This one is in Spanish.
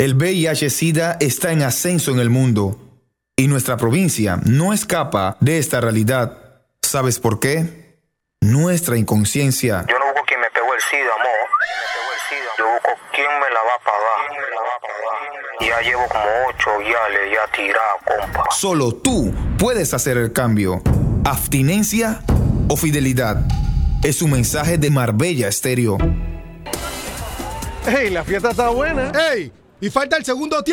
El VIH-Sida está en ascenso en el mundo y nuestra provincia no escapa de esta realidad. ¿Sabes por qué? Nuestra inconsciencia. Yo no busco quien me pegó el SIDA, amor. Yo busco quién me la va a pagar. Ya llevo como 8 viales ya tirado, compa. Solo tú puedes hacer el cambio. Abstinencia o fidelidad. Es un mensaje de Marbella Estéreo. ¡Ey, la fiesta está buena! ¡Ey! Y falta el segundo tiempo.